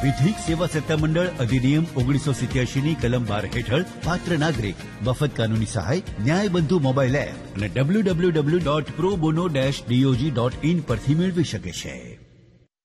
વિધિક સેવા સત્તામંડળ અધિનિયમ 1987ની કલમ 12 હેઠળ પાત્ર નાગરિક મફત કાનૂની સહાય ન્યાય બંધુ મોબાઈલ એપ અને www.probono-dog.in પરથી મેળવી શકે છે.